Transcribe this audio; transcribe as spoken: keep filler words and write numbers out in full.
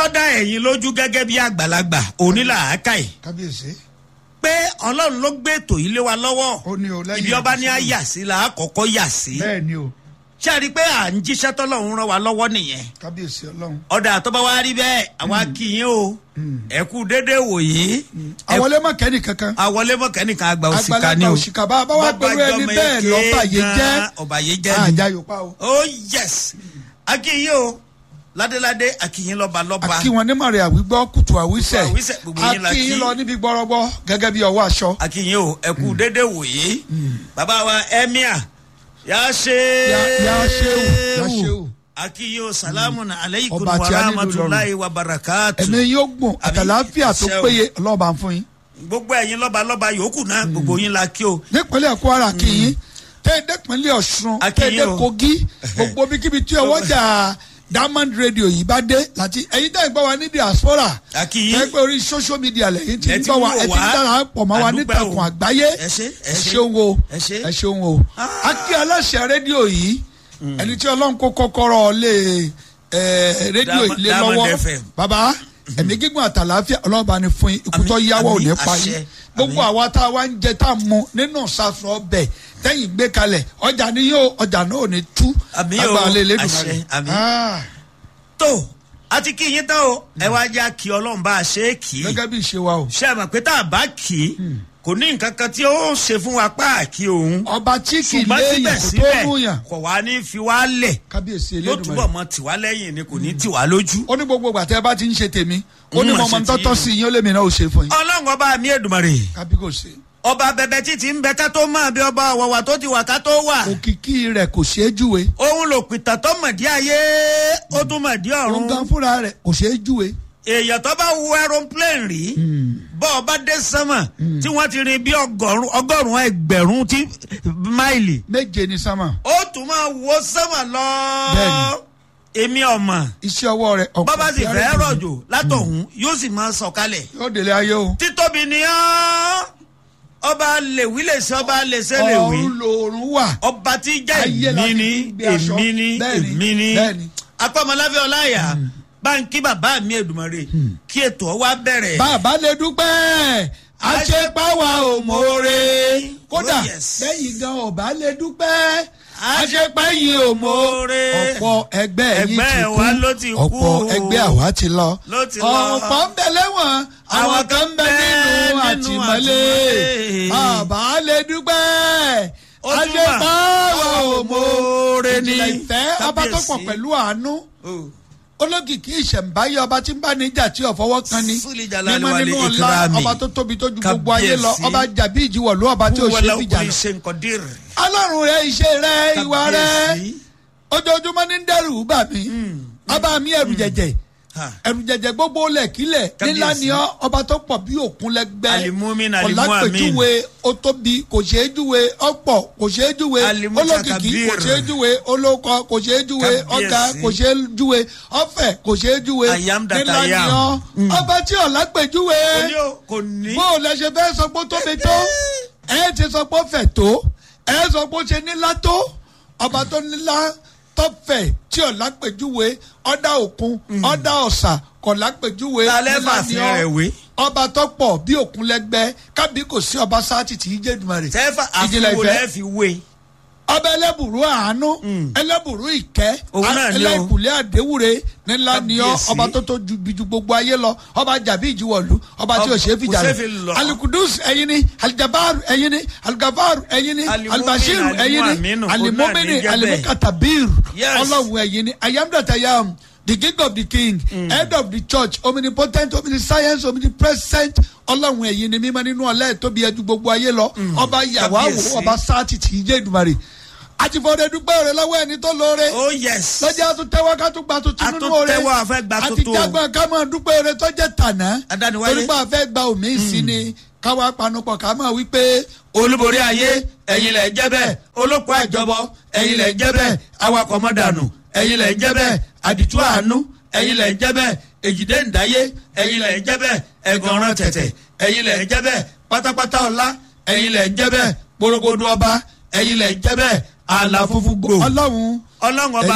dá ẹ̀yin lójú gẹ́gẹ́ bí àgbàlagbà onílàákàyè. kábíyèsí. pé ọlọ́run ló gbé ètò yìí lé wa lọ́wọ́. ó ní o lẹ́yìn ibi ọba ní àyà sí la àkọ́kọ́ yà sí. bẹ́ẹ̀ ni o. ṣé a rí i pé à ń jíṣẹ́ tọ́lọ́run rán wa lọ́wọ́ nìyẹn. kábíyèsí ọlọ́run. ọ̀dà àtọ́ba wa rí bẹ́ẹ̀ àwa kì í yín o. ẹ kú déédéé wòye. àwọlé mọ̀kẹ́ni kankan. àwọlé mọ̀kẹ́ni kan àgbà òsìkà ni àgbàlagbà o. òsìkà bá bá wà pẹ̀lú ẹni bẹ́ẹ̀ lọ́ba yé jẹ́. ọba yé jẹ́ ni. àjà yòópa o. oh yes akínyìn o ládéládé akínyìn lọ́ba lọ́ba. akíwọn ní màrè àwígbọ́ kùtù àwísẹ̀. àwísẹ̀ gbogbo yín la kí. akínyìn lọ níbi gbọ́rọ́gbọ́ gẹ́gẹ́ bí ọwọ́ aṣọ. akínyìn o ẹ kú déédéé wòye. bàbá wa emir yà ṣe. yà ṣe o yà ṣe o. akínyìn o salamu alaykum wa rahmatulahi wa barakatu. ẹ̀mí yóò gbọ̀n àtàláfíà tó péye ọlọ́ba fún yín. gbogbo ẹ̀yin lọ́ba lọ́ba yòókù náà gbogbo yín la kí o. nípínlẹ̀ Kwara kìí tẹ́ẹ̀dẹ́pínlẹ̀ Ọ̀ṣun tẹ́ẹ̀dẹ́ Kogi gbogbo bíkíbi tí ọwọ́ jà Diamond Radio yìí bá dé láti ẹ̀yin tẹ́ ẹ̀ gbọ́ wa ní diaspora tẹ́ pé orí social media lẹ́yìn tí ń gbọ́ wa ẹ̀ ti ń dára pọ̀ mọ́ wa nítakùn àgbáyé ẹ̀ ṣeun o ẹ̀ ṣeun o. akí aláṣẹ rédíò yìí ẹni tí Ọlọ́run kó kọ́kọ́rọ́ lé rédíò yìí lé lọ́wọ́ bàbá ẹ̀mí gígùn àtàláfíà ọlọ́ba ni fún yín ikú tó yáwọ́ ò ní pa yín gbogbo àwa tá a wá ń jẹ tá a mú nínú sàfún ọbẹ̀ tẹ́yìn gbé kalẹ̀ ọjà ni yóò ọjà náà ò ní tú agbára lè dùn. tó a ti kí yín tán o ẹ wá já kí Ọlọ́run bá a ṣe é kì í gẹ́gẹ́ bí ìṣe wa o. ṣé ẹ mọ̀ pé tá a bá kì í kò ní nǹkan kan tí ó ṣe fún wa páàkì òun. ọba tí kì í léyìn kò tó mú yàn. kò wá ní fi wá lẹ̀. kábíyèsí Elédùmarè yóò túbọ̀ mọ tiwa lẹ́yìn ni kò ní tiwa lójú. ó ní gbogbo ìgbà tẹ́ ẹ bá ti ń ṣe tèmi ó ní mọ̀mọ́ ń tọ́tọ́ sí yín ó lè mi náà ó ṣe fún yín. Ọlọ́run ọba mi Èdùmàrè. kábí kò ṣe. ọba bẹbẹ títí ń bẹ ká tó máa bí ọba àwọwà tó ti wà ká tó wà. òkìkí rẹ̀ kò ṣeé júwe. òun lò pìtà tó mọ̀dí ayé ó tún mọ̀dí ọ̀run. òun gan fúnra rẹ̀ kò ṣeé júwe. èèyàn tó bá wo aeroplane rí bọ́ ọ bá dé sánmà tí wọ́n ti rin bí ọgọ́rùn ọgọ́rùn ẹgbẹ̀rún tí máìlì. méje ni sánmà. ó tún máa wo sánmà lọ. bẹ́ẹ̀ni èmi ọmọ. iṣẹ́ ọwọ́ rẹ̀ ọkọ̀ bàbá sì fẹ́ rọ̀jò látọ̀hún yóò sì máa sọ̀kalẹ̀. yóò délé ayé o. títóbi ni ọ́ ọba lèwí lè ṣe ọba lè ṣe lèwí. ọ̀run lòrùn wà. ọba tí jẹ́ èmi ni èmi ni èmi ni apámọ́láfẹ́ ọláyà báńkì bàbá mi Èdùmàrè kí ètò wa bẹ̀rẹ̀. bàbá lè dúpẹ́ àṣepáwa ò mọ̀ọ́rẹ́ kódà lẹ́yìn gan ọba lè dúpẹ́ àṣepẹ́yìn ò mọ̀ọ́rẹ́ ọ̀pọ̀ ẹgbẹ́ yìí ti kú ọ̀pọ̀ ẹgbẹ́ àwa ti lọ ọ̀pọ̀ ń bẹ lẹ́wọ̀n àwọn kan ń bẹ nínú àtìmọ́lé bàbá lè dúpẹ́ àṣepáwa ò mọ̀ọ́rẹ́ ni ìfẹ́ ọba tó pọ̀ pẹ̀lú àánú olókìkí ìṣẹ̀ǹbáyé ọba tí ń bá níjà tí ọ̀fọwọ́ kan ní mímọ́ nínú ọlá ọba tó tóbi tó ju gbogbo ayé lọ ọba jàbí ìjìwọ̀lú ọba tí ò ṣe é fìjà lọ. ọlọ́run rẹ iṣẹ́ rẹ ìwà rẹ ojoojúmọ́ ní dẹ́rù bà mí ọba mi ẹ̀rù jẹ̀jẹ̀ ẹ̀rù jẹ̀jẹ̀ gbogbo lẹ̀kílẹ̀ nílá ni ọ ọba tó pọ̀ bí òkun lẹ́gbẹ́ ọ̀làpẹ̀júwe ó tóbi kò ṣeé júwe ọ̀pọ̀ kò ṣeé júwe olókìkí kò ṣeé júwe olókọ kò ṣeé júwe ọ̀gá kò ṣeé júwe ọ̀fẹ́ kò ṣeé júwe nílá ni ọ ọba tí ọ̀làpẹ̀júwe bó o lẹ ṣe fẹ́ sọ pé ó tóbi tó ẹ ti sọ pé ó fẹ̀ tó ẹ sọ pé ó ṣe nílá tó ọba tó nílá tọ́fẹ̀ tí ò lápèjúwe ọ̀dà òkun ọ̀dà ọ̀sà kò lápèjúwe nílànà ọba tọ́pọ̀ bí òkun lẹ́gbẹ́ kábí kò sí ọba sáàtì tí í jẹ́ Èdùmàrè. sẹ́fà àfiwò lẹ́ fi wé. ọba ẹlẹ́bùrú àánú ẹlẹ́bùrú ìkẹ́ ẹlẹ́kùlé àdéwúre nílá ni ọ ọba tó tó ju biju gbogbo ayé lọ ọba jàbí ìjìwọ̀lú ọba tí ò ṣe é fìjà lọ alikudus ẹ̀yin ni alijabaru ẹ̀yin ni aligafaru ẹ̀yin ni alibashiru ẹ̀yin ni alimomini alimukatabiru ọlọ́run ẹ̀yin ni ayamdatayam the king of the king mm. head of the church omnipotent omniscience omnipresent ọlọ́run ẹ̀yin ni mímọ́ nínú ọlá tóbi ẹjú gbogbo ayé lọ ọba yàwá wò ọba sáàtì tí í jẹ́ Èdùmàrè àtìfọ́dẹ dúpẹ́ rẹ lọ́wọ́ ẹni tó lóore. oh yes. lọ́jà àtúntẹ́wọ́ ká tún gba tuntun nínú oore. àtúntẹ́wọ́ àfẹ́ gba tuntun. àtìjágbọ́n ká máa dúpẹ́ rẹ tó jẹ́ tànà. adániwáyé torípa àfẹ́ gba omi sí ni káwa panupọ̀ ká máa wí pé. olúborí ayé ẹ̀yin lẹ̀ jẹ́ bẹ́ẹ̀ olóko àjọbọ ẹ̀yin lẹ̀ jẹ́ bẹ́ẹ̀ awakọ̀ mọ́dànù ẹ̀yin lẹ̀ jẹ́ bẹ́ẹ̀ àdìtú àánú ẹ̀yin lẹ̀ jẹ́ bẹ́ẹ̀ èjìdé ǹdáyé ẹ̀yin lẹ̀ jẹ́ bẹ́ẹ̀ ẹ̀gànràn tẹ̀tẹ̀ ẹ̀yin lẹ̀ jẹ́ bẹ́ẹ̀ pátápátá ọlá ẹ̀yin lẹ̀ jẹ́ bẹ́ẹ̀ gbòrògbòdò ọba ẹ̀yin lẹ̀ jẹ́ bẹ́ẹ̀ àlà funfun gbò. ọlọ́run ọlọ́run ọba.